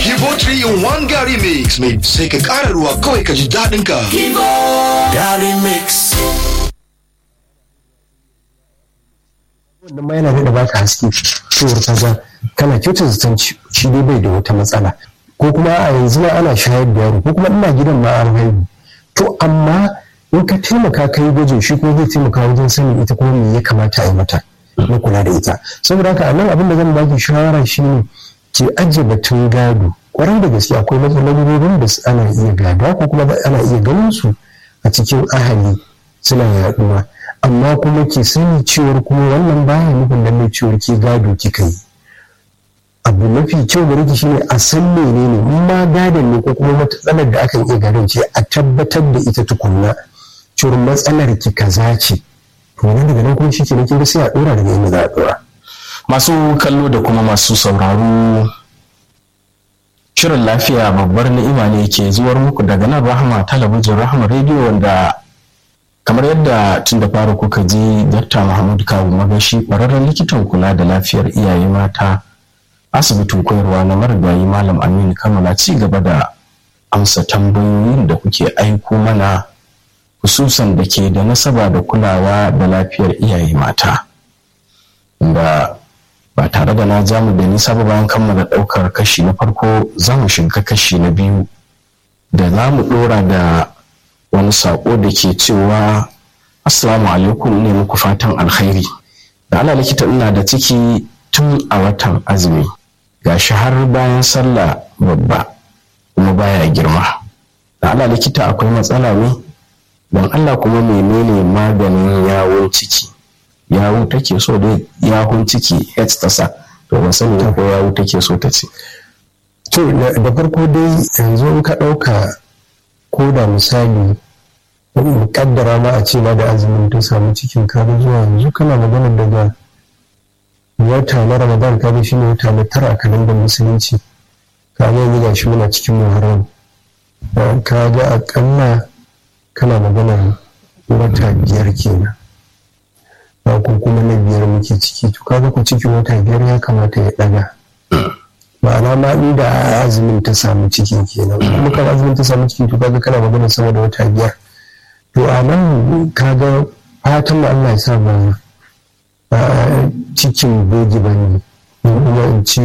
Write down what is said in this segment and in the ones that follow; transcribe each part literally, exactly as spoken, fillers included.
Kibo three in one Gary Mix mai sai ka ƙara ruwa kawai ka ji daɗin ka. Kibo Gary Mix. Wannan ma yana da baka haske cewar kaza kana kyautar zaton shi dai bai da wata matsala ko kuma a yanzu ma ana shayar da yaro ko kuma ina gidan ma an haihu. To amma in ka taimaka ka yi gwajin shi kuma zai taimaka wajen sanin ita kuma me ya kamata a yi mata na kula da ita. Saboda haka a nan abin da zan baki shawara shine ke ajiye batun gado. Kwarai da gaske akwai matsalolin da ana iya gada ko kuma ana iya ganin su a cikin ahali suna yaduwa, amma kuma ke sani cewar kuma wannan baya nufin lalle cewar ke gado kika yi. Abu mafi kyau da riki shine a san menene in ma gadon ne ko kuma matsalar da aka iya gadon ce a tabbatar da ita tukunna cewar matsalar ki kaza ce. To nan daga nan kuma shi ke nake sai a dora daga inda za a dora. Masu kallo da kuma masu sauraro, shirin lafiya babbar ni'ima ne ke zuwar muku daga nan Rahama Talabijin Rahama Radio, wanda kamar yadda tun da fara kuka ji Dakta Muhammad Kawu Magashi, ƙwararren likitan kula da lafiyar iyaye mata asibitin koyarwa na marigayi Malam Aminu Kano, na ci gaba da amsa tambayoyin da kuke aiko mana hususan da ke da nasaba da kulawa da lafiyar iyaye mata. Da ba tare da na jamu da nisa ba, bayan kammala ɗaukar kashi na farko za mu shiga kashi na biyu da za mu ɗora da wani saƙo da ke cewa assalamu alaikum, ne muku fatan alkhairi. Da ala likita, ina da ciki tun a watan azumi, gashi har bayan sallah babba kuma baya girma. Da ala likita, akwai matsala ne? Don Allah kuma menene maganin yawon ciki? Yawu take so dai yawon ciki H ta sa, to ba sani ko yawu take so ta ce. To da farko dai yanzu in ka ɗauka ko da misali kaddara ma a ce ma da azumin ta samu cikin kaga zuwa yanzu kana magana daga wata na Ramadan, kaga shine wata na tara a kalandar musulunci, kaga yanzu gashi muna cikin Muharram, kaga akalla kana magana wata biyar kenan ko kuma na biyar muke ciki. To kaga ku cikin wata biyar ya kamata ya daga, ma'ana ma inda azumin ta samu ciki kenan, kuma kan azumin ta samu ciki to kaga kana magana sama da wata biyar. To a nan kaga fatan da Allah ya sa ba cikin bogi ba ne, kuma in ci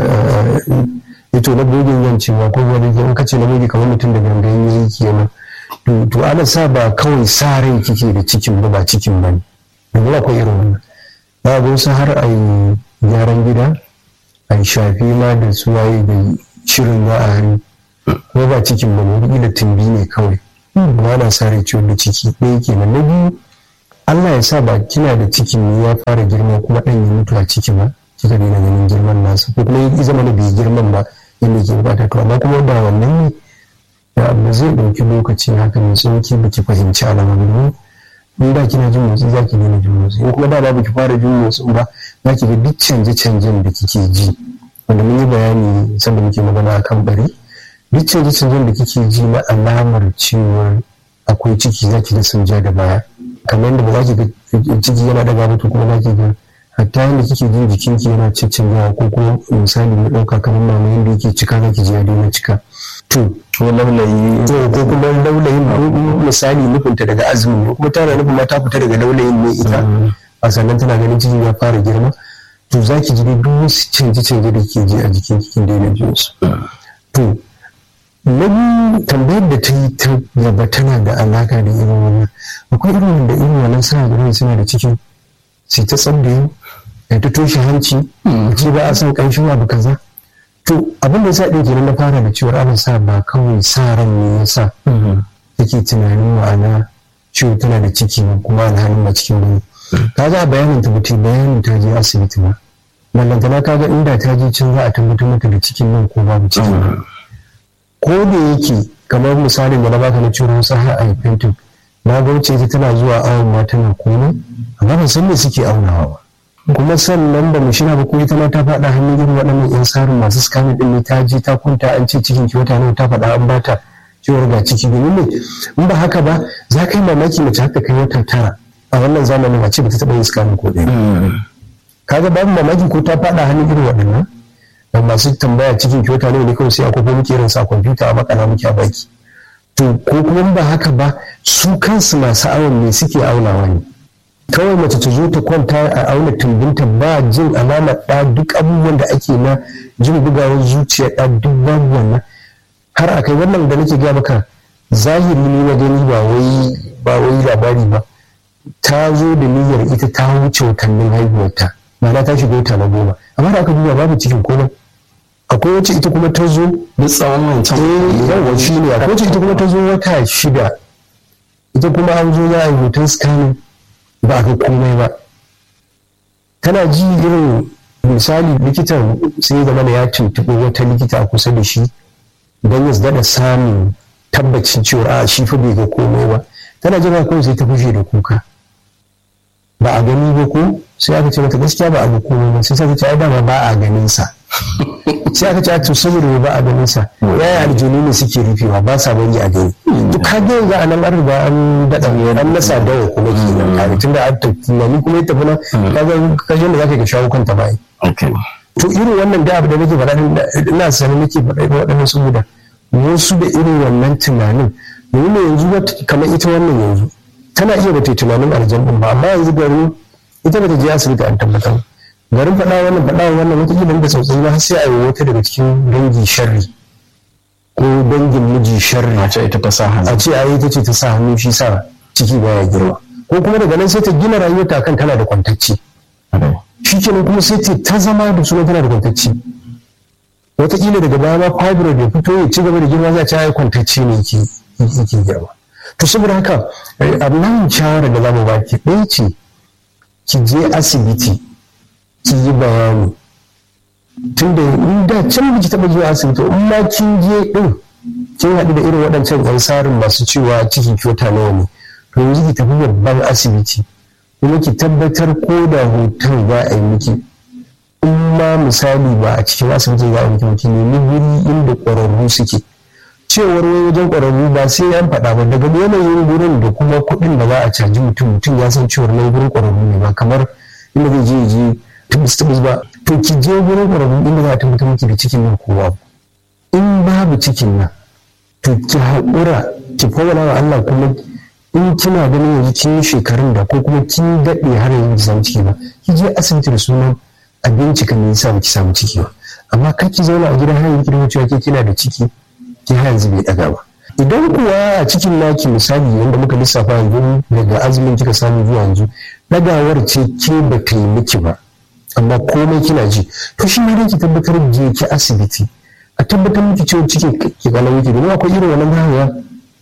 ito na bogin yan cewa ko wani in ka ce na bogi kamar mutum da gangan yayi kenan. To ana sa ba kawai sa rai kike da cikin ba ba cikin ba ne. Yanzu akwai irin wannan, za a wasu har a yi gyaran gida, a yi shafi ma da suwaye da shirin za a hari, ko ba cikin ba ne, da tumbi ne kawai. Ba na sa rai ciwon da ciki ɗaya kenan. Na biyu, Allah ya sa ba kina da cikin ne ya fara girma kuma ɗan ya mutu a ciki ba, kika daina ganin girman nasa, ko kuma ya zama da bai girman ba yadda ke bukata. To amma kuma da wannan ne da abu zai ɗauki lokaci haka mai sauki ba ki fahimci alamomin. In da kina jin motsi za ki daina jin motsi, in kuma da ba ki fara jin motsi ba za ki ga duk canje-canjen da kike ji, wanda mun yi bayani sanda muke magana a kan bari. Duk canje-canjen da kike ji na alamar cewar akwai ciki za ki ga sun ja da baya, kamar yadda ba za ki ga ciki yana daga mutu kuma za ki ga hatta yadda kike jin jikinki yana cancanjawa, ko kuma misali mu ɗauka kamar mama yadda yake cika za ki ji ya daina cika. To ko laulayi ko kuma laulayin misali nufinta daga azumin ne, kuma tana nufin ma ta fita daga laulayin ne ita, a sannan tana ganin ciki ya fara girma. To za ki ji duk wasu canje-canje da ke ji a jikin kikin daina jin su. To na biyu, tambayar da ta yi ta gaba tana da alaka da irin wannan. Akwai irin wanda irin wannan suna da suna da cikin sai ta tsambaye ya ta toshe hanci, ce ba a san ƙanshin abu kaza. To abin da sa ɗin kenan na fara da cewa ana sa ba kawai sa ran ne ya sa take tunanin ma'ana ciwo tana da ciki ba kuma alhalin ba cikin bane. Ka ga bayanin ta bata bayanin ta je asibiti ba, ballantana ka ga inda ta je can za a tabbatar mata da cikin nan ko babu cikin nan. Ko da yake kamar misalin da na baka na ciwo wasu har a yi na ga wuce ita tana zuwa awon ma tana komai, amma ban san me suke aunawa ba. Kuma sannan ba mu shina ba ko ita ma ta faɗa hannun irin waɗannan yan sarin masu scanning ɗin ne, ta je ta kwanta an ce cikin ki wata nawa, ta faɗa an bata cewar ga ciki. domin ne in ba haka ba za ka yi mamaki mace haka kai wata tara a wannan zamanin a ce ba ta taɓa yin scanning ko ɗaya. Kaga babu mamaki ko ta faɗa hannun irin waɗannan. da masu tambaya cikin ki wata nawa ne kawai sai a kwafo muke irin sa kwamfuta a makala muke a baki. To ko kuma ba haka ba su kansu masu awon ne suke aunawa ne. Kawai mace ta zo ta kwanta a auna tumbinta ba jin alamar ɗa, duk abubuwan da ake na jin bugawar zuciya ɗa duk babu wannan. Har a kai wannan da nake gaya maka zahiri ne na gani ba wai ba wai labari ba. Ta zo da niyyar ita ta wuce watannin haihuwarta, ma'ana ta shiga wata na goma, amma da aka duba babu cikin komai. Akwai wacce ita kuma ta zo da tsawon wancan eh yawa shi ne akwai wacce ita kuma ta zo wata shida, ita kuma an zo za a yi hoton scanning ba ga komai ba. Tana ji irin misali likitan sai zama da ya tuntuɓi wata likita a kusa da shi don ya daɗa samun tabbacin cewa a shi fa bai ga komai ba. Tana jira kawai sai ta fushe da kuka, ba a gani ba ko sai aka ce mata gaskiya ba a ga komai ba, sai ta ce ai dama ba a ganin sa. Sai aka ce to saboda ba a ganin sa yaya aljanu ne suke rufewa ba sa bari a gani. To ka ga yanzu a nan an riga an daɗa an nasa dawa kuma kenan kare tunda an tafi tunani kuma ya tafi nan kaga kaje da zaka ga shawo kanta ba. To irin wannan da abu da nake faɗa ina sanin nake faɗa da waɗannan saboda wasu da irin wannan tunanin domin yanzu kamar ita wannan yanzu tana iya bata tunanin aljanun ba, amma yanzu garin ita bata je asibiti an tabbatar garin faɗa wannan faɗa wannan wata gidan da sautsai ba sai a yi wata daga cikin dangi sharri ko dangin miji sharri a ce ita ta sa hannu a ce ai ita ce ta sa hannu shi sa ciki baya girma, ko kuma daga nan sai ta gina rayuwarta kan tana da kwantacci shi kenan kuma sai ta zama da suna tana da kwantacci. Wataƙila daga baya ma fibroid ya fito ya ci gaba da girma za ta yi kwantacce ne yake girma. To saboda haka abin shawara da zamu ba ki ɗaya ce ki je asibiti ki yi bayani tunda in da can biki taɓa zuwa asibiti in ma kin je ɗin kin haɗu da irin waɗancan yan tsarin masu cewa ciki kyauta nawa ne to yanzu ki tafi babban asibiti kuma ki tabbatar ko da hoton za a yi miki. In ma misali ba a cikin asibitin za a yi miki nemi guri inda ƙwararru suke. Cewar wai wajen ƙwararru ba sai an faɗa ba daga yanayin gurin da kuma kuɗin da za a caji mutum mutum ya san cewar nan gurin ƙwararru ne ba kamar inda zai je je tubus tubus ba. To ki je gurin ƙwararru inda za a tabbatar miki da cikin nan kowa. In babu cikin nan to ki haƙura ki fawala wa Allah kuma in kina ganin yanzu kin yi shekarun da ko kuma kin daɗe har yanzu ki samu ciki ba ki je asibiti da sunan a bincika me yasa ki samu ciki ba, amma kar ki zauna a gidan hanyar kirkin cewa ke kina da ciki ki har yanzu bai daga ba. Idan kuwa a cikin naki misali yadda muka lissafa yanzu daga azumin kika samu zuwa yanzu dagawar ce ke ba ta yi miki ba amma komai kina ji to shi ne ki tabbatar je ki asibiti a tabbatar miki cewa ciki ki kana miki domin akwai irin wannan hanya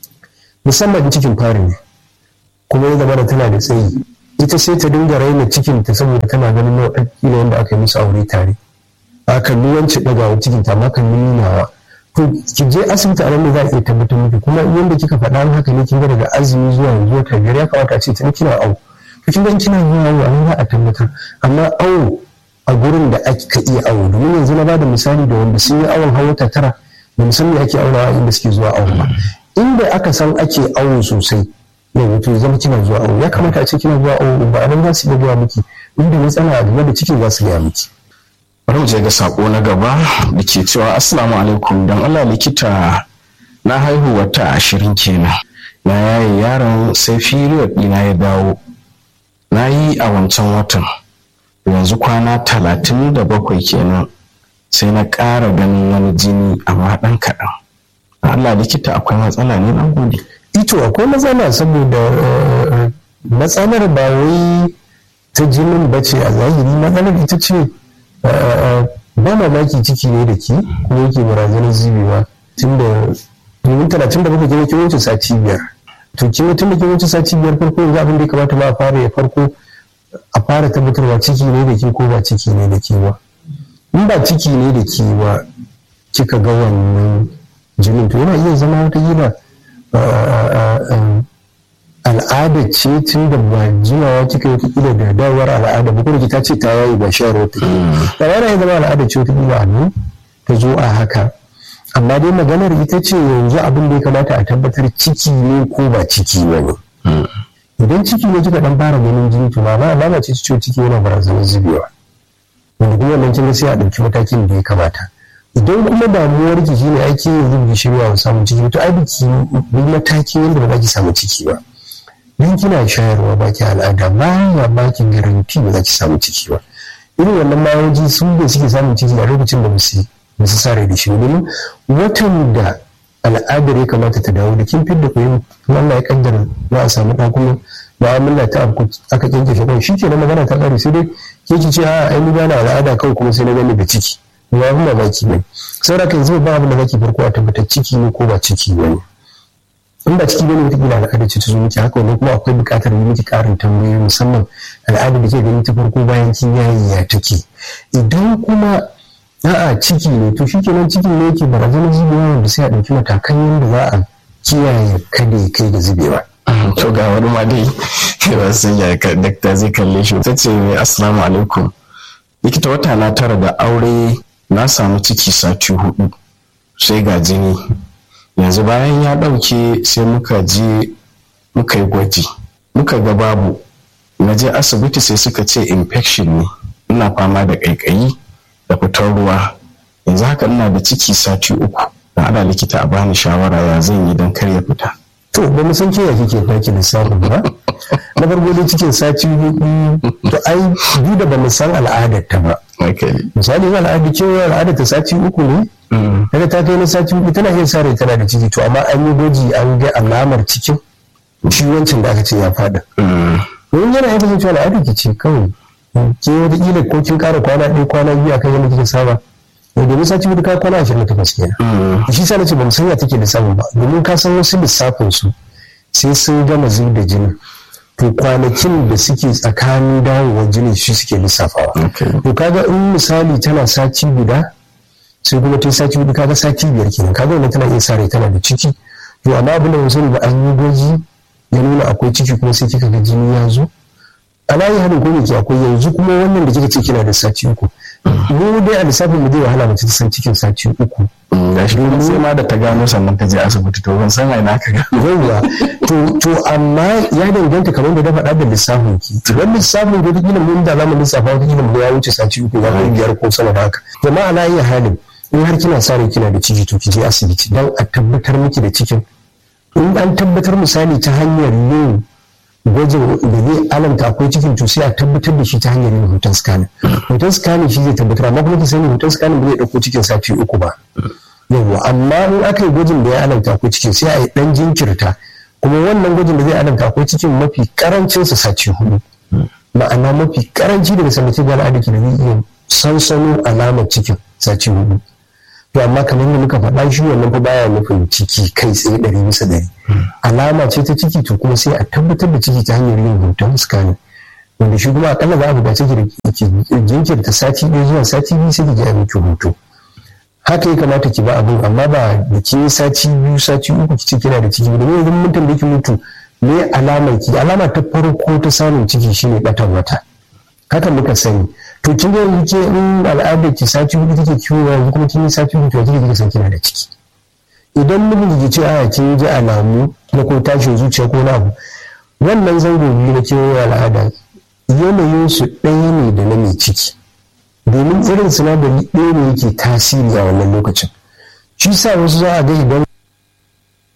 musamman cikin fari ne kuma ya zama da tana da tsayi ita sai ta dinga raina cikinta saboda tana ganin nau'in wanda aka yi musu aure tare a kalli wance ɗagawa cikinta amma kan nunawa to ki je asibiti a nan da za a iya tabbatar miki kuma yadda kika faɗa haka ne kin ga daga azumi zuwa yanzu wata biyar ya kamata a ce tun kina awo to kin ga kina yin awo a nan za a tabbatar amma awo a gurin da aka iya awo domin yanzu na bada misali da wanda sun yi awon hawa ta tara ba musamman ake aunawa inda suke zuwa awo ba inda aka san ake awo sosai yau to zama kina zuwa awo ya kamata a ce kina zuwa awo ba a nan za su iya gaya miki inda matsala a game da cikin za su gaya miki. bari mu je ga sako na gaba da ke cewa assalamu alaikum don Allah likita na haihu wata ashirin kenan na yaye yaron sai period ɗina ya dawo na yi a wancan watan yanzu kwana talatin da bakwai kenan sai na ƙara ganin wani jini amma ɗan kaɗan. Allah likita akwai matsala ne na gode. Ito akwai matsala saboda matsalar ba wai ta jinin bace a zahiri matsalar ita ce ba mamaki ciki ne da ki kuma yake barazanar zubewa tun da domin talatin da bakwai kina kin wuce sati biyar to kin tun da kin wuce sati biyar farko yanzu abin da ya kamata ma a fara ya farko a fara tabbatarwa ciki ne da ke ko ba ciki ne da ke ba in ba ciki ne da ke ba kika ga wannan jinin to yana iya zama wata gida al'ada ce tun da ba jimawa kika yi wata da dawar al'ada ba kuma ta ce ta yayi ba sha ruwa ta da yana ya zama al'ada ce wata gida a nan ta zo a haka amma dai maganar ita ce yanzu abin da ya kamata a tabbatar ciki ne ko ba ciki ba ne idan ciki ne kika dan fara ganin jini to ma alama ce ciwo ciki yana barazanar zubewa wanda kuma wannan kin sai a ɗauki matakin da ya kamata. Idan kuma damuwar ki shine aiki yanzu bi shirya wa samun ciki to ai biki bi matakin yadda ba za ki samu ciki ba. Dan kina shayarwa ba ki al'ada ba ya ba ki garanti ba za ki samu ciki ba. Irin wannan mayoji sun da suke samun ciki a lokacin da musu musu sare da shi domin watan da al'adar ya kamata ta dawo da kin fidda koyi Allah ya kaddara za a samu ɗan kuma mu'amala ta abu aka kyanke shi shi ke na magana ta ƙare sai dai ke ki ce a ai ni ba na al'ada kawai kuma sai na gani da ciki ba abin da baki bane saboda kan zai ba abin da zaki farko a tabbatar ciki ne ko ba ciki bane in ba ciki bane wata al'ada ce ta zo miki haka wannan kuma akwai buƙatar yi miki ƙarin tambayoyi musamman al'ada da ke gani ta farko bayan kin yayi ya take idan kuma a'a ciki ne to shikenan cikin ne yake barazanar zubewa da sai a ɗauki matakan yadda za a kiyaye kada ya kai da zubewa. To ga wani ma dai ba san ya dakta zai kalle shi ta ce assalamu alaikum likita wata na tara da aure na samu ciki sati hudu sai ga jini yanzu bayan ya ɗauke sai muka je muka yi gwaji muka ga babu na je asibiti sai suka ce infection ne ina fama da ƙaiƙayi da fitar ruwa yanzu haka ina da ciki sati uku da ana likita a bani shawara ya zan yi don kar ya fita. To ba mu san ke ya kike daki lissafin ba na farko dai cikin sati hudu to ai duk da ba mu san al'adar ta ba misali yin al'adar cewa al'adar ta sati uku ne daga ta kai na sati uku tana iya sare tana da ciki to amma an yi gwaji an ga alamar cikin shi wancan da aka ce ya fada domin yana iya kasancewa al'adar ki ce kawai ke wata kila ko kin kara kwana ɗaya kwana biyu akan yadda kike saba domin sati hudu ka kwana ashirin da takwas kenan shi sa nace ba mu san ya take lissafin ba domin ka san wasu lissafin su sai sun gama zub da jini to kwanakin da suke tsakanin dawowar jini shi suke lissafawa to kaga in misali tana sati guda sai kuma ta sati hudu kaga sati biyar kenan kaga wannan tana iya sare tana da ciki to amma abin da mun sani ba an yi gwaji ya nuna akwai ciki kuma sai kika ga jini ya zo alayi hadin ko ne ke akwai yanzu kuma wannan da kika ce kina da sati uku mu dai a lissafin mu zai wahala mace ta san cikin sati uku ga shi kuma sai ma da ta gano sannan ta je asibiti to ban san ai na ka ga yawa to to amma ya danganta kamar da da faɗa da lissafin ki wannan lissafin da kila mun da zamu lissafa wata kila mu ya wuce sati uku ya kai biyar ko sama da haka jama'a ala iya halin in har kina sa rai kina da ciki to ki je asibiti dan a tabbatar miki da cikin in an tabbatar misali ta hanyar yin gwajin da zai alamta akwai cikin to sai a tabbatar da shi ta hanyar yin hoton scanning hoton scanning shi zai tabbatar amma kuma ki sani hoton scanning ba zai dauko cikin sati uku ba yawa amma in aka yi gwajin da ya alamta akwai cikin sai a yi dan jinkirta kuma wannan gwajin da zai alamta akwai cikin mafi karancin sa sati hudu ma'ana mafi karanci daga sabbin da al'ada da zai iya sansano alamar cikin sati hudu to amma kamar yadda muka faɗa shi wannan fa baya nufin ciki kai tsaye ɗari bisa ɗari alama ce ta ciki to kuma sai a tabbatar da ciki ta hanyar yin hoton scanning wanda shi kuma akalla za a buƙaci ki jinkirta sati ɗaya zuwa sati biyu sai ki je a miki hoto haka ya kamata ki ba abin amma ba da ki sati biyu sati uku ki ce kina da ciki domin yanzu mun tambaye ki mutu me alamar ki alama ta farko ta samun ciki shine ɓatan wata haka muka sani to kin ga yanzu ke in al'adar ki sati hudu take kiwo yanzu kuma kin yi sati hudu to kike kike san kina da ciki idan mijin ki ce a kin ji alamu na ko tashin zuciya ko na abu wannan zango biyu na kiwo al'ada yanayin su ɗaya ne da na mai ciki domin irin sinadari ɗaya ne yake tasiri a wannan lokacin shi sa wasu za a ga idan